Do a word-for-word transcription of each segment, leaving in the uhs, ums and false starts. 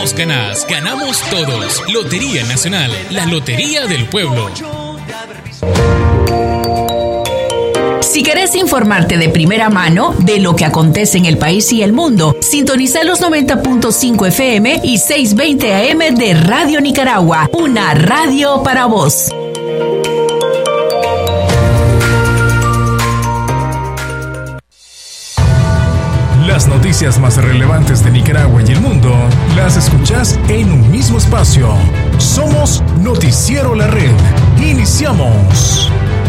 Vos ganás, ganamos todos. Lotería Nacional, la lotería del pueblo. Si querés informarte de primera mano de lo que acontece en el país y el mundo, sintoniza los noventa punto cinco F M y seiscientos veinte A M de Radio Nicaragua, una radio para vos. Las noticias más relevantes de Nicaragua y el mundo las escuchás en un mismo espacio. Somos Noticiero La Red. Iniciamos.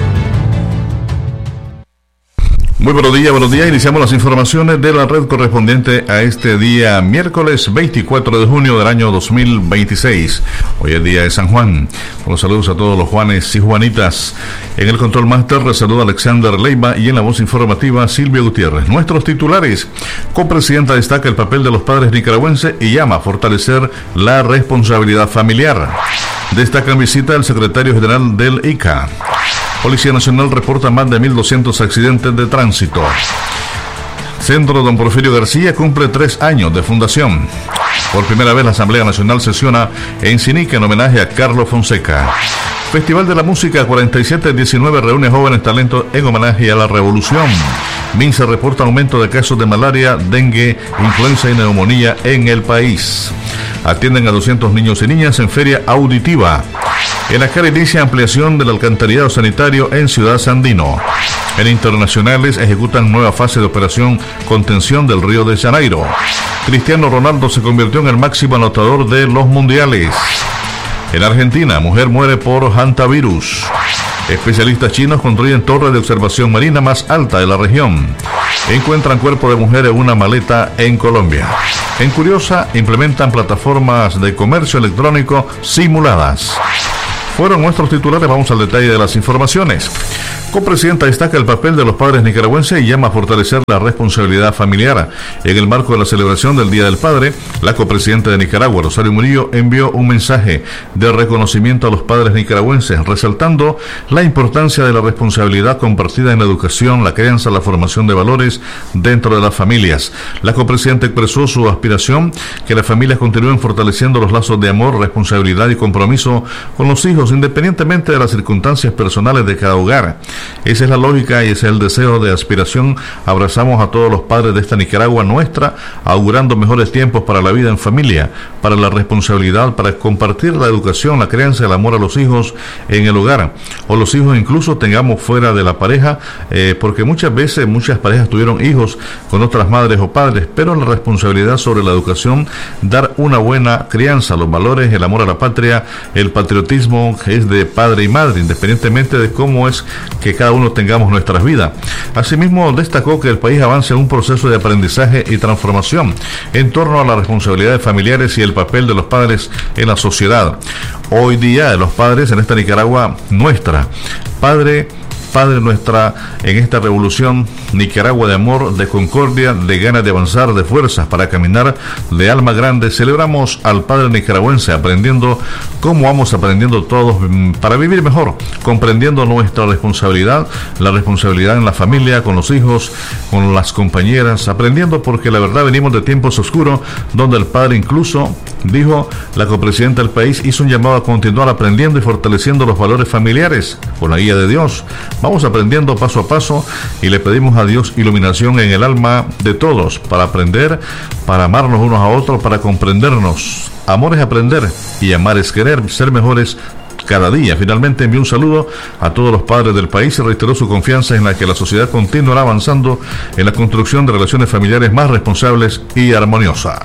Muy buenos días, buenos días. Iniciamos las informaciones de la red correspondiente a este día miércoles veinticuatro de junio del año dos mil veintiséis. Hoy es día de San Juan. Los saludos a todos los Juanes y Juanitas. En el control máster les saluda Alexander Leiva y en la voz informativa Silvia Gutiérrez. Nuestros titulares. Copresidenta destaca el papel de los padres nicaragüenses y llama a fortalecer la responsabilidad familiar. Destacan visita del secretario general del I C A. Policía Nacional reporta más de mil doscientos accidentes de tránsito. Centro Don Porfirio García cumple tres años de fundación. Por primera vez la Asamblea Nacional sesiona en Sinica en homenaje a Carlos Fonseca. Festival de la Música cuarenta y siete diecinueve reúne jóvenes talentos en homenaje a la Revolución. MINSA reporta aumento de casos de malaria, dengue, influenza y neumonía en el país. Atienden a doscientos niños y niñas en feria auditiva. En la cara inicia ampliación del alcantarillado sanitario en Ciudad Sandino. En internacionales ejecutan nueva fase de operación contención del Río de Janeiro. Cristiano Ronaldo se convirtió en el máximo anotador de los mundiales. En Argentina, mujer muere por hantavirus. Especialistas chinos construyen torre de observación marina más alta de la región. Encuentran cuerpo de mujer en una maleta en Colombia. En Curiosa, implementan plataformas de comercio electrónico simuladas. Fueron nuestros titulares, vamos al detalle de las informaciones. Copresidenta destaca el papel de los padres nicaragüenses y llama a fortalecer la responsabilidad familiar. En el marco de la celebración del Día del Padre, la copresidenta de Nicaragua, Rosario Murillo, envió un mensaje de reconocimiento a los padres nicaragüenses, resaltando la importancia de la responsabilidad compartida en la educación, la crianza, la formación de valores dentro de las familias. La copresidenta expresó su aspiración que las familias continúen fortaleciendo los lazos de amor, responsabilidad y compromiso con los hijos, independientemente de las circunstancias personales de cada hogar. Esa es la lógica y ese es el deseo de aspiración. Abrazamos a todos los padres de esta Nicaragua nuestra, augurando mejores tiempos para la vida en familia, para la responsabilidad, para compartir la educación, la crianza, el amor a los hijos en el hogar, o los hijos incluso tengamos fuera de la pareja, eh, porque muchas veces muchas parejas tuvieron hijos con otras madres o padres, pero la responsabilidad sobre la educación, dar una buena crianza, los valores, el amor a la patria, el patriotismo es de padre y madre, independientemente de cómo es que cada uno tengamos nuestras vidas. Asimismo, destacó que el país avanza en un proceso de aprendizaje y transformación en torno a las responsabilidades familiares y el papel de los padres en la sociedad. Hoy día, los padres en esta Nicaragua nuestra, padre Padre nuestra, en esta revolución, Nicaragua de amor, de concordia, de ganas de avanzar, de fuerzas para caminar, de alma grande, celebramos al Padre nicaragüense, aprendiendo cómo vamos aprendiendo todos para vivir mejor, comprendiendo nuestra responsabilidad, la responsabilidad en la familia, con los hijos, con las compañeras, aprendiendo porque la verdad venimos de tiempos oscuros, donde el Padre incluso, dijo la copresidenta del país, hizo un llamado a continuar aprendiendo y fortaleciendo los valores familiares, con la guía de Dios. Vamos aprendiendo paso a paso y le pedimos a Dios iluminación en el alma de todos para aprender, para amarnos unos a otros, para comprendernos. Amor es aprender y amar es querer, ser mejores cada día. Finalmente envió un saludo a todos los padres del país y reiteró su confianza en la que la sociedad continuará avanzando en la construcción de relaciones familiares más responsables y armoniosas.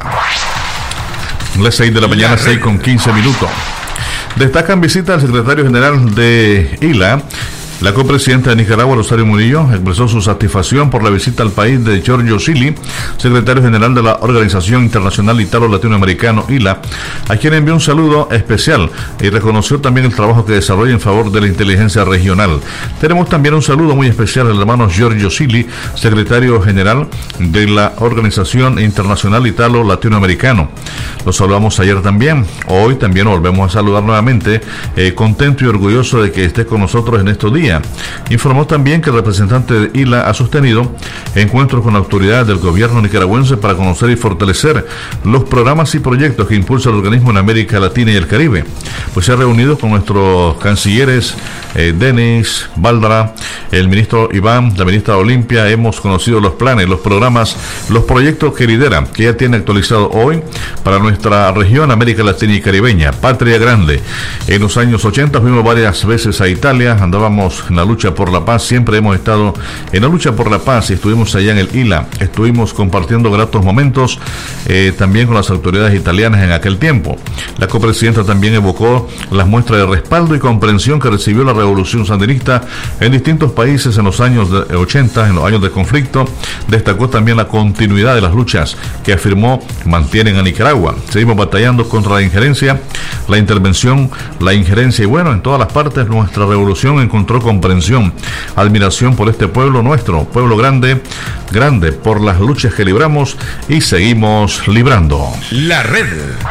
Las seis de la mañana, seis con quince minutos. Destacan visita al secretario general de I L A. La copresidenta de Nicaragua, Rosario Murillo, expresó su satisfacción por la visita al país de Giorgio Silli, secretario general de la Organización Internacional Italo-Latinoamericano I L A, a quien envió un saludo especial y reconoció también el trabajo que desarrolla en favor de la inteligencia regional. Tenemos también un saludo muy especial al hermano Giorgio Silli, secretario general de la Organización Internacional Italo-Latinoamericano. Lo saludamos ayer también, hoy también lo volvemos a saludar nuevamente, eh, contento y orgulloso de que esté con nosotros en estos días. día. Informó también que el representante de I L A ha sostenido encuentros con autoridades del gobierno nicaragüense para conocer y fortalecer los programas y proyectos que impulsa el organismo en América Latina y el Caribe. Pues se ha reunido con nuestros cancilleres eh, Denis, Baldara, el ministro Iván, la ministra Olimpia. Hemos conocido los planes, los programas, los proyectos que lidera, que ya tiene actualizado hoy para nuestra región América Latina y Caribeña, patria grande. En los años ochenta fuimos varias veces a Italia, andábamos en la lucha por la paz, siempre hemos estado en la lucha por la paz y estuvimos allá en el I L A, estuvimos compartiendo gratos momentos eh, también con las autoridades italianas en aquel tiempo. La copresidenta también evocó las muestras de respaldo y comprensión que recibió la revolución sandinista en distintos países en los años de ochenta, en los años de conflicto. Destacó también la continuidad de las luchas que afirmó mantienen a Nicaragua. Seguimos batallando contra la injerencia, la intervención, la injerencia y bueno, en todas las partes nuestra revolución encontró comprensión, admiración por este pueblo nuestro, pueblo grande, grande por las luchas que libramos y seguimos librando. La red.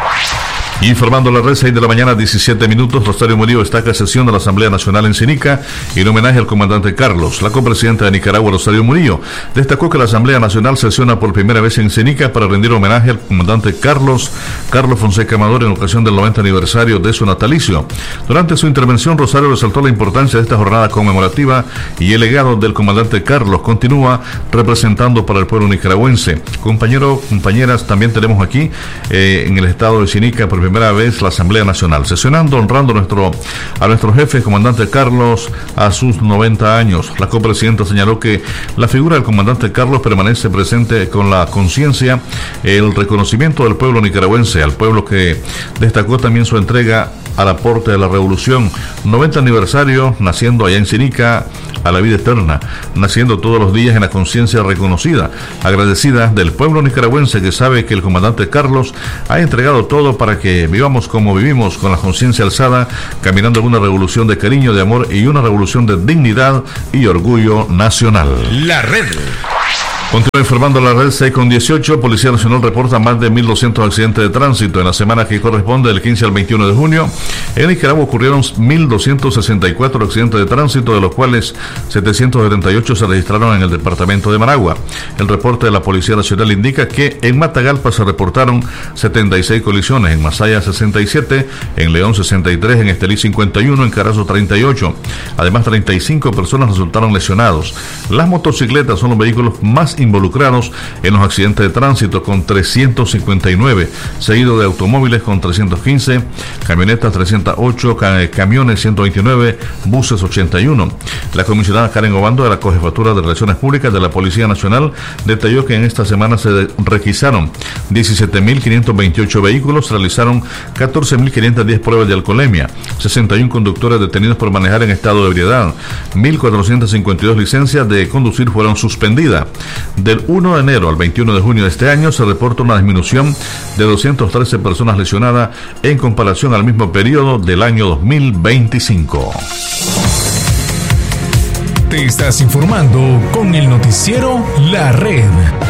Informando la red, seis de la mañana, diecisiete minutos. Rosario Murillo destaca sesión de la Asamblea Nacional en Sinica en homenaje al comandante Carlos. La copresidenta de Nicaragua, Rosario Murillo, destacó que la Asamblea Nacional sesiona por primera vez en Sinica para rendir homenaje al comandante Carlos, Carlos Fonseca Amador, en ocasión del noventa aniversario de su natalicio. Durante su intervención, Rosario resaltó la importancia de esta jornada conmemorativa y el legado del comandante Carlos continúa representando para el pueblo nicaragüense. Compañeros, compañeras, también tenemos aquí eh, en el estado de Sinica por primera primera vez la Asamblea Nacional, sesionando, honrando nuestro, a nuestro jefe, comandante Carlos, a sus noventa años. La copresidenta señaló que la figura del comandante Carlos permanece presente con la conciencia, el reconocimiento del pueblo nicaragüense, al pueblo que destacó también su entrega al aporte de la revolución. noventa aniversario, naciendo allá en Sinica, a la vida eterna, naciendo todos los días en la conciencia reconocida, agradecida del pueblo nicaragüense que sabe que el comandante Carlos ha entregado todo para que vivamos como vivimos, con la conciencia alzada, caminando en una revolución de cariño, de amor y una revolución de dignidad y orgullo nacional. La red. Continúa informando la red seis con dieciocho. Policía Nacional reporta más de mil doscientos accidentes de tránsito en la semana que corresponde del quince al veintiuno de junio. En Nicaragua ocurrieron mil doscientos sesenta y cuatro accidentes de tránsito, de los cuales setecientos setenta y ocho se registraron en el departamento de Managua. El reporte de la Policía Nacional indica que en Matagalpa se reportaron setenta y seis colisiones, en Masaya sesenta y siete, en León sesenta y tres, en Estelí cincuenta y uno, en Carazo treinta y ocho. Además, treinta y cinco personas resultaron lesionados. Las motocicletas son los vehículos más involucrados en los accidentes de tránsito, con trescientos cincuenta y nueve, seguido de automóviles con trescientos quince, camionetas trescientos ocho, camiones ciento veintinueve, buses ochenta y uno. La comisionada Karen Obando de la Cojefatura de Relaciones Públicas de la Policía Nacional detalló que en esta semana se requisaron diecisiete mil quinientos veintiocho vehículos, realizaron catorce mil quinientas diez pruebas de alcoholemia, sesenta y uno conductores detenidos por manejar en estado de ebriedad, mil cuatrocientas cincuenta y dos licencias de conducir fueron suspendidas. Del uno de enero al veintiuno de junio de este año se reporta una disminución de doscientas trece personas lesionadas en comparación al mismo periodo del año dos mil veinticinco. Te estás informando con el noticiero La Red.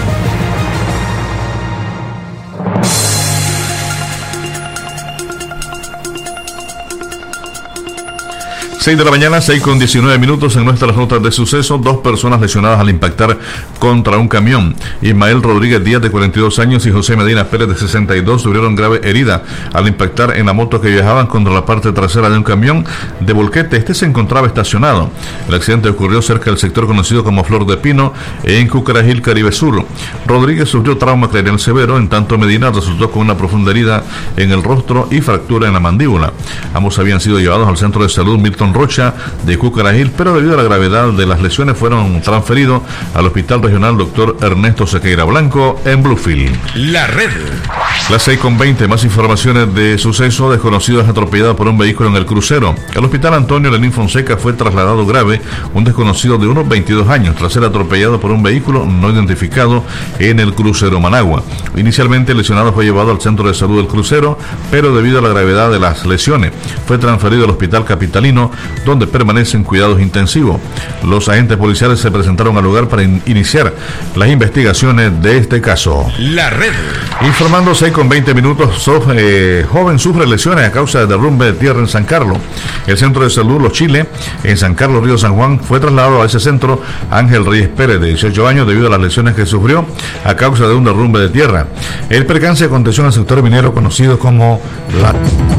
seis de la mañana, seis con diecinueve minutos. En nuestras notas de suceso, dos personas lesionadas al impactar contra un camión. Ismael Rodríguez Díaz, de cuarenta y dos años, y José Medina Pérez, de sesenta y dos, tuvieron grave herida al impactar en la moto que viajaban contra la parte trasera de un camión de volquete. Este se encontraba estacionado. El accidente ocurrió cerca del sector conocido como Flor de Pino, en Cucarajil, Caribe Sur. Rodríguez sufrió trauma craneal severo, en tanto Medina resultó con una profunda herida en el rostro y fractura en la mandíbula. Ambos habían sido llevados al centro de salud Milton Rocha de Cucarajil, pero debido a la gravedad de las lesiones fueron transferidos al Hospital Regional Doctor Ernesto Sequeira Blanco en Bluefield. La red. Las seis con veinte, más informaciones de suceso. Desconocido es atropellado por un vehículo en el crucero. Al Hospital Antonio Lenín Fonseca fue trasladado grave un desconocido de unos veintidós años tras ser atropellado por un vehículo no identificado en el crucero Managua. Inicialmente el lesionado fue llevado al centro de salud del crucero, pero debido a la gravedad de las lesiones fue transferido al Hospital Capitalino, donde permanecen cuidados intensivos. Los agentes policiales se presentaron al lugar para in- iniciar las investigaciones de este caso. La red. Informándose con con veinte minutos. Sof, eh, joven sufre lesiones a causa de derrumbe de tierra en San Carlos. El centro de salud Los Chiles en San Carlos, Río San Juan, fue trasladado a ese centro Ángel Reyes Pérez, de dieciocho años, debido a las lesiones que sufrió a causa de un derrumbe de tierra. El percance aconteció en el sector minero conocido como La...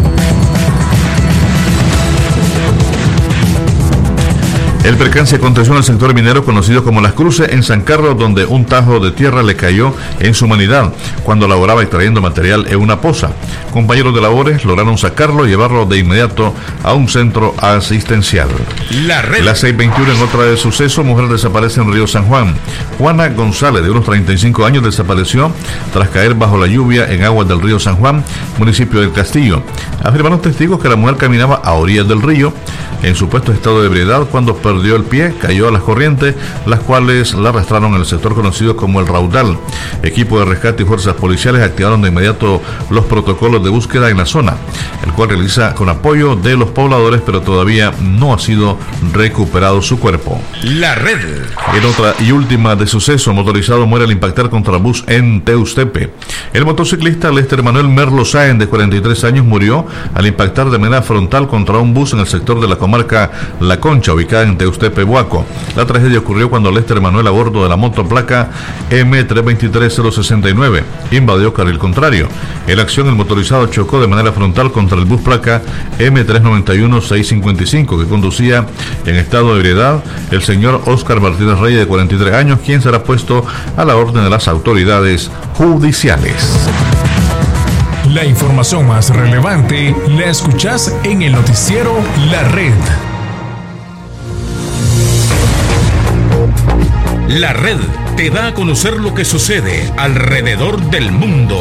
El percance aconteció en el sector minero conocido como Las Cruces en San Carlos, donde un tajo de tierra le cayó en su humanidad cuando laboraba extrayendo material en una poza. Compañeros de labores lograron sacarlo y llevarlo de inmediato a un centro asistencial. La red. Las seis veintiuno, en otra de suceso, mujer desaparece en Río San Juan. Juana González, de unos treinta y cinco años, desapareció tras caer bajo la lluvia en aguas del río San Juan, municipio del Castillo. Afirmaron testigos que la mujer caminaba a orillas del río en supuesto estado de ebriedad cuando perdió el pie, cayó a las corrientes, las cuales la arrastraron en el sector conocido como El Raudal. Equipo de rescate y fuerzas policiales activaron de inmediato los protocolos de búsqueda en la zona, el cual realiza con apoyo de los pobladores, pero todavía no ha sido recuperado su cuerpo. La red. En otra y última de suceso, motorizado muere al impactar contra bus en Teustepe. El motociclista Lester Manuel Merlo Sáenz, de cuarenta y tres años, murió al impactar de manera frontal contra un bus en el sector de la comarca La Concha, ubicada en Teustepe, Buaco. La tragedia ocurrió cuando Lester Manuel, a bordo de la moto placa M tres dos tres cero seis nueve, invadió carril contrario. En la acción, el motorizado chocó de manera frontal contra el bus placa M tres nueve uno seis cinco cinco, que conducía en estado de ebriedad el señor Óscar Martínez Reyes, de cuarenta y tres años, quien será puesto a la orden de las autoridades judiciales. La información más relevante la escuchás en el noticiero La Red. La Red te da a conocer lo que sucede alrededor del mundo.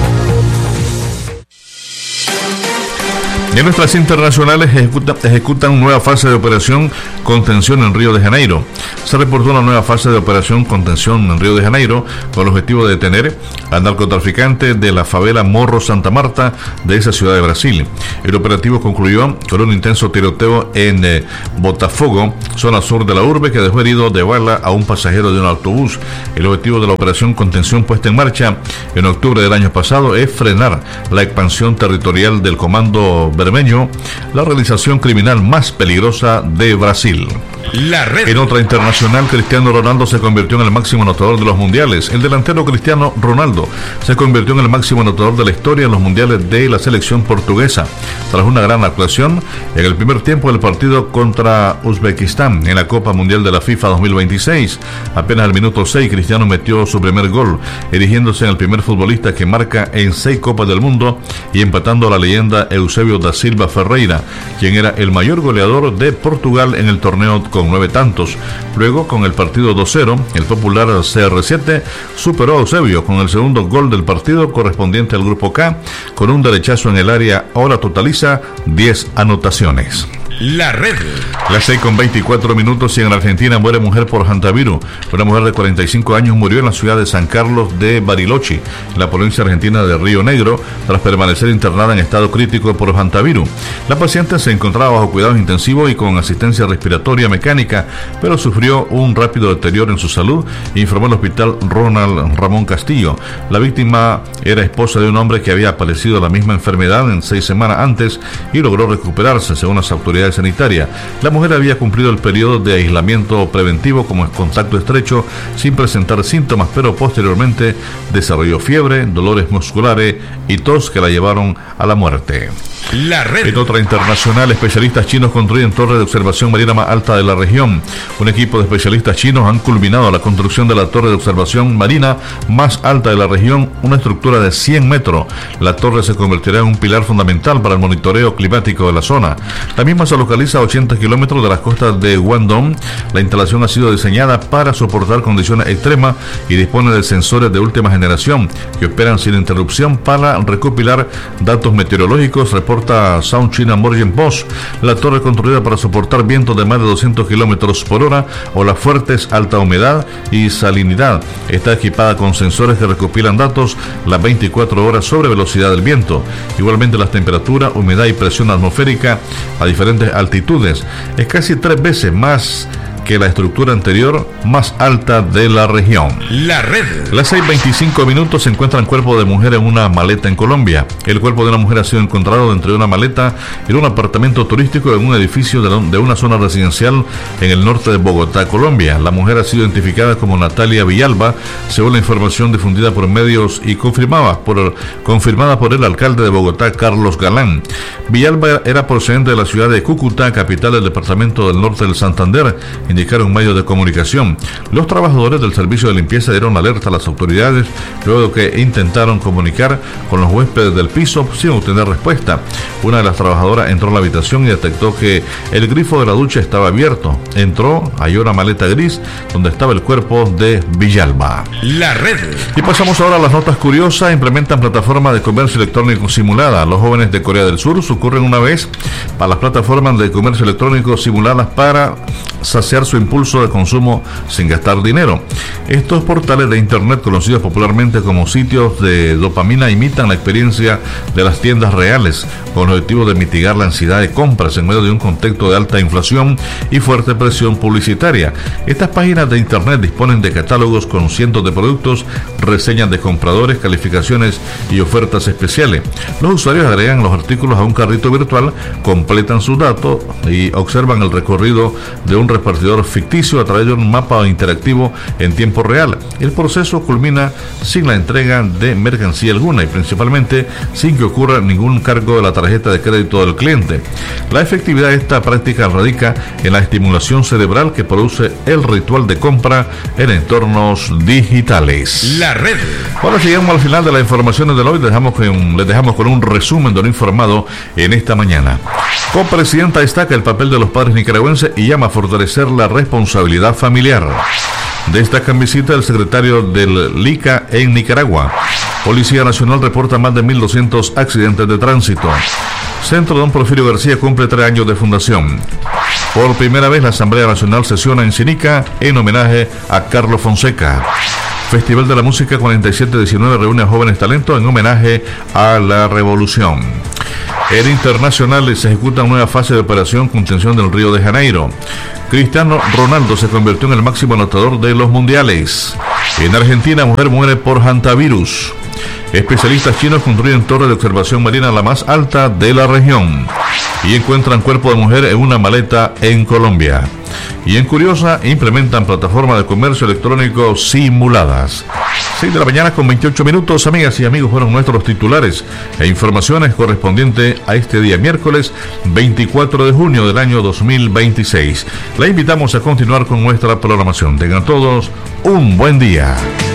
En nuestras internacionales ejecuta, ejecutan nueva fase de operación contención en Río de Janeiro. Se reportó una nueva fase de operación contención en Río de Janeiro con el objetivo de detener al narcotraficante de la favela Morro Santa Marta de esa ciudad de Brasil. El operativo concluyó con un intenso tiroteo en eh, Botafogo, zona sur de la urbe, que dejó herido de bala a un pasajero de un autobús. El objetivo de la operación contención puesta en marcha en octubre del año pasado es frenar la expansión territorial del Comando Bermeño, la realización criminal más peligrosa de Brasil. La red. En otra internacional, Cristiano Ronaldo se convirtió en el máximo anotador de los mundiales. El delantero Cristiano Ronaldo se convirtió en el máximo anotador de la historia en los mundiales de la selección portuguesa, tras una gran actuación en el primer tiempo del partido contra Uzbekistán en la Copa Mundial de la FIFA dos mil veintiséis. Apenas al minuto seis, Cristiano metió su primer gol, erigiéndose en el primer futbolista que marca en seis Copas del Mundo y empatando a la leyenda Eusebio da Silva Ferreira, quien era el mayor goleador de Portugal en el torneo con nueve tantos. Luego, con el partido dos cero, el popular C R siete superó a Eusebio con el segundo gol del partido correspondiente al grupo K, con un derechazo en el área. Ahora totaliza diez anotaciones. La red. Las seis con veinticuatro minutos y en la Argentina muere mujer por hantavirus. Una mujer de cuarenta y cinco años murió en la ciudad de San Carlos de Bariloche, en la provincia argentina de Río Negro, tras permanecer internada en estado crítico por hantavirus. La paciente se encontraba bajo cuidados intensivos y con asistencia respiratoria mecánica, pero sufrió un rápido deterioro en su salud, informó el hospital Ronald Ramón Castillo. La víctima era esposa de un hombre que había padecido la misma enfermedad en seis semanas antes y logró recuperarse, según las autoridades sanitarias. La mujer había cumplido el periodo de aislamiento preventivo como contacto estrecho sin presentar síntomas, pero posteriormente desarrolló fiebre, dolores musculares y tos que la llevaron a la muerte. La red. En otra internacional, especialistas chinos construyen torre de observación marina más alta de la región. Un equipo de especialistas chinos han culminado la construcción de la torre de observación marina más alta de la región, una estructura de cien metros. La torre se convertirá en un pilar fundamental para el monitoreo climático de la zona. La misma se localiza a ochenta kilómetros de las costas de Guangdong. La instalación ha sido diseñada para soportar condiciones extremas y dispone de sensores de última generación que operan sin interrupción para recopilar datos meteorológicos, reporta South China Morning Post. La torre, construida para soportar vientos de más de doscientos kilómetros por hora o las fuertes alta humedad y salinidad, está equipada con sensores que recopilan datos las veinticuatro horas sobre velocidad del viento, igualmente las temperaturas, humedad y presión atmosférica a diferentes altitudes. Es casi tres veces más que la estructura anterior más alta de la región. La red. Las seis veinticinco minutos se encuentra el cuerpo de mujer en una maleta en Colombia. El cuerpo de una mujer ha sido encontrado dentro de una maleta en un apartamento turístico en un edificio de, la, de una zona residencial en el norte de Bogotá, Colombia. La mujer ha sido identificada como Natalia Villalba, según la información difundida por medios y confirmada por, confirmada por el alcalde de Bogotá, Carlos Galán. Villalba era procedente de la ciudad de Cúcuta, capital del departamento del norte del Santander, indicaron medios de comunicación. Los trabajadores del servicio de limpieza dieron alerta a las autoridades luego de que intentaron comunicar con los huéspedes del piso sin obtener respuesta. Una de las trabajadoras entró a la habitación y detectó que el grifo de la ducha estaba abierto. Entró, halló una maleta gris donde estaba el cuerpo de Villalba. La red. Y pasamos ahora a las notas curiosas. Implementan plataforma de comercio electrónico simulada. Los jóvenes de Corea del Sur sucurren una vez para las plataformas de comercio electrónico simuladas para saciar su impulso de consumo sin gastar dinero. Estos portales de internet, conocidos popularmente como sitios de dopamina, imitan la experiencia de las tiendas reales con el objetivo de mitigar la ansiedad de compras en medio de un contexto de alta inflación y fuerte presión publicitaria. Estas páginas de internet disponen de catálogos con cientos de productos, reseñas de compradores, calificaciones y ofertas especiales. Los usuarios agregan los artículos a un carrito virtual, completan sus datos y observan el recorrido de un repartidor ficticio a través de un mapa interactivo en tiempo real. El proceso culmina sin la entrega de mercancía alguna y principalmente sin que ocurra ningún cargo de la tarjeta de crédito del cliente. La efectividad de esta práctica radica en la estimulación cerebral que produce el ritual de compra en entornos digitales. La red. Ahora llegamos al final de las informaciones de hoy. Dejamos con, les dejamos con un resumen de lo informado en esta mañana. Copresidenta destaca el papel de los padres nicaragüenses y llama a fortalecer la responsabilidad familiar. Destaca en visita el secretario del L I C A en Nicaragua. Policía Nacional reporta más de mil doscientos accidentes de tránsito. Centro Don Porfirio García cumple tres años de fundación. Por primera vez la Asamblea Nacional sesiona en Sinica en homenaje a Carlos Fonseca. Festival de la Música cuarenta y siete diecinueve reúne a jóvenes talentos en homenaje a la Revolución. En internacional se ejecuta una nueva fase de operación contención del Río de Janeiro. Cristiano Ronaldo se convirtió en el máximo anotador de los mundiales. En Argentina, mujer muere por hantavirus. Especialistas chinos construyen torre de observación marina la más alta de la región. Y encuentran cuerpo de mujer en una maleta en Colombia. Y en Curiosa, implementan plataformas de comercio electrónico simuladas. seis de la mañana con veintiocho minutos, amigas y amigos, fueron nuestros titulares e informaciones correspondientes a este día miércoles veinticuatro de junio del año dos mil veintiséis. La invitamos a continuar con nuestra programación. Tengan todos un buen día.